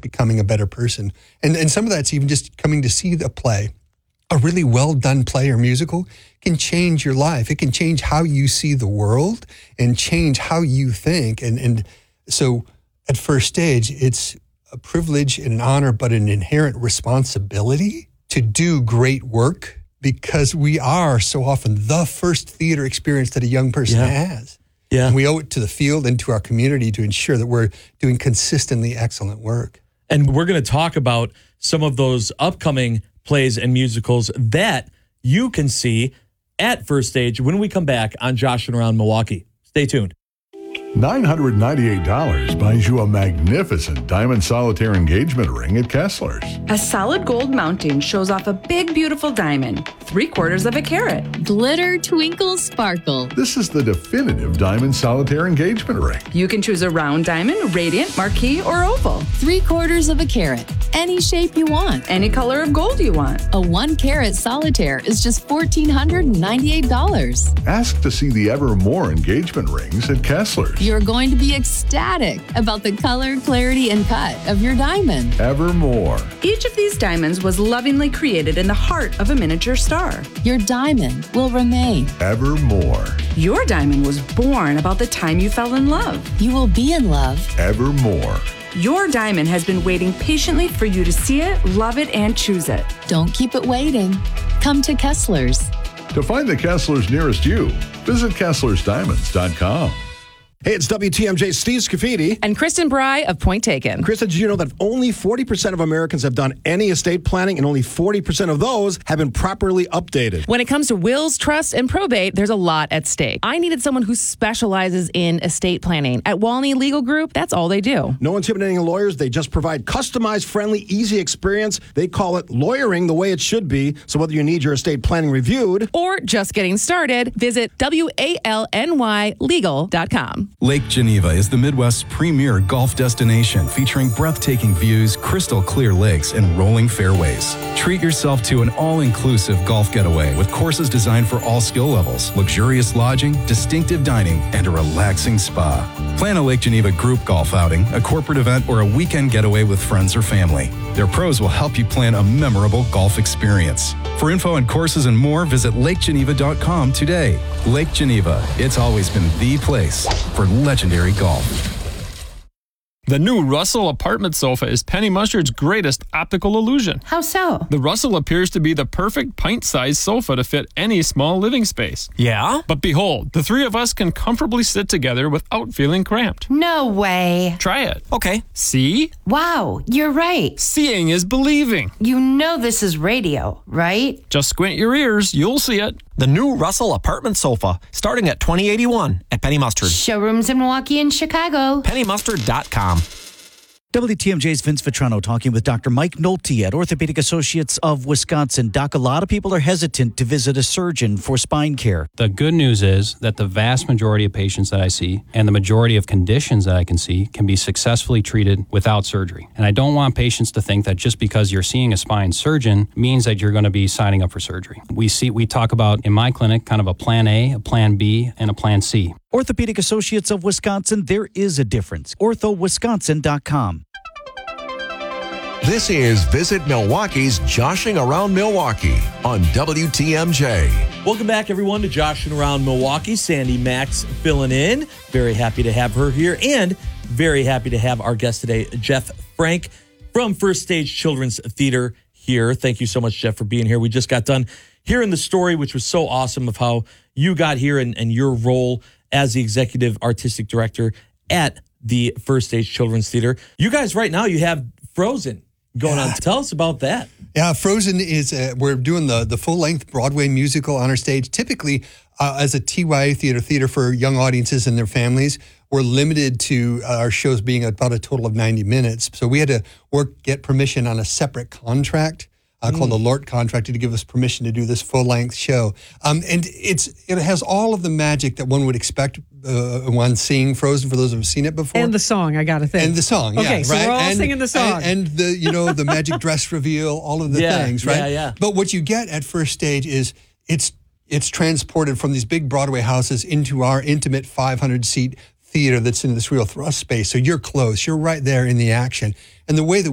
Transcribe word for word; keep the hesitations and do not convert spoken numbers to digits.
becoming a better person. And and some of that's even just coming to see the play. A really well-done play or musical can change your life. It can change how you see the world and change how you think. And, and so at First Stage, it's a privilege and an honor, but an inherent responsibility to do great work because we are so often the first theater experience that a young person yeah. has. Yeah. And we owe it to the field and to our community to ensure that we're doing consistently excellent work. And we're going to talk about some of those upcoming plays and musicals that you can see at First Stage when we come back on Joshing Around Milwaukee. Stay tuned. nine hundred ninety-eight dollars buys you a magnificent diamond solitaire engagement ring at Kessler's. A solid gold mounting shows off a big, beautiful diamond, three quarters of a carat. Glitter, twinkle, sparkle. This is the definitive diamond solitaire engagement ring. You can choose a round diamond, radiant, marquise, or oval. Three quarters of a carat. Any shape you want. Any color of gold you want. A one carat solitaire is just one thousand four hundred ninety-eight dollars. Ask to see the Evermore engagement rings at Kessler's. You're going to be ecstatic about the color, clarity, and cut of your diamond. Evermore. Each of these diamonds was lovingly created in the heart of a miniature star. Your diamond will remain. Evermore. Your diamond was born about the time you fell in love. You will be in love. Evermore. Your diamond has been waiting patiently for you to see it, love it, and choose it. Don't keep it waiting. Come to Kessler's. To find the Kessler's nearest you, visit Kesslers Diamonds dot com. Hey, it's W T M J Steve Scafidi. And Kristen Bry of Point Taken. Kristen, did you know that only forty percent of Americans have done any estate planning and only forty percent of those have been properly updated? When it comes to wills, trust, and probate, there's a lot at stake. I needed someone who specializes in estate planning. At Walney Legal Group, that's all they do. No intimidating lawyers. They just provide customized, friendly, easy experience. They call it lawyering the way it should be. So whether you need your estate planning reviewed or just getting started, visit W A L N Y legal dot com. Lake Geneva is the Midwest's premier golf destination featuring breathtaking views, crystal clear lakes, and rolling fairways. Treat yourself to an all-inclusive golf getaway with courses designed for all skill levels, luxurious lodging, distinctive dining, and a relaxing spa. Plan a Lake Geneva group golf outing, a corporate event, or a weekend getaway with friends or family. Their pros will help you plan a memorable golf experience. For info on courses and more, visit lake geneva dot com today. Lake Geneva, it's always been the place for legendary golf. The new Russell apartment sofa is Penny Mustard's greatest optical illusion. How so? The Russell appears to be the perfect pint-sized sofa to fit any small living space. Yeah? But behold, the three of us can comfortably sit together without feeling cramped. No way. Try it. Okay. See? Wow, you're right. Seeing is believing. You know this is radio, right? Just squint your ears, you'll see it. The new Russell apartment sofa, starting at twenty eighty-one at Penny Mustard. Showrooms in Milwaukee and Chicago. penny mustard dot com. W T M J's Vince Vitrano talking with Doctor Mike Nolte at Orthopedic Associates of Wisconsin. Doc, a lot of people are hesitant to visit a surgeon for spine care. The good news is that the vast majority of patients that I see and the majority of conditions that I can see can be successfully treated without surgery. And I don't want patients to think that just because you're seeing a spine surgeon means that you're going to be signing up for surgery. We see, we talk about in my clinic kind of a plan A, a plan B, and a plan C. Orthopedic Associates of Wisconsin, there is a difference. ortho wisconsin dot com. This is Visit Milwaukee's Joshing Around Milwaukee on W T M J. Welcome back, everyone, to Joshing Around Milwaukee. Sandy Max filling in. Very happy to have her here, and very happy to have our guest today, Jeff Frank from First Stage Children's Theater here. Thank you so much, Jeff, for being here. We just got done hearing the story, which was so awesome, of how you got here and, and your role as the executive artistic director at the First Stage Children's Theater. You guys, right now, you have Frozen going yeah. on. Tell us about that. Yeah, Frozen is, uh, we're doing the, the full-length Broadway musical on our stage. Typically, uh, as a T Y A theater, theater for young audiences and their families, we're limited to uh, our shows being about a total of ninety minutes. So we had to work, get permission on a separate contract uh, mm. called the LORT contract to give us permission to do this full-length show. Um, and it's it has all of the magic that one would expect uh, when seeing Frozen, for those who have seen it before. And the song, I got to think. And the song, yeah. Okay, so right? we're all and, singing the song. And, and the, you know, the magic dress reveal, all of the yeah, things, right? Yeah, yeah. But what you get at First Stage is it's it's transported from these big Broadway houses into our intimate five hundred seat theater that's in this real thrust space. So you're close. You're right there in the action. And the way that